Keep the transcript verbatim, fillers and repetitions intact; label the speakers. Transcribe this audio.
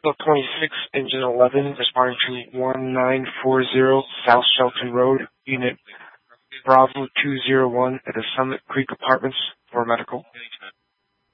Speaker 1: twenty-six, Engine eleven, responding to one nine four zero South Shelton Road, Unit Bravo two zero one at the Summit Creek Apartments for medical.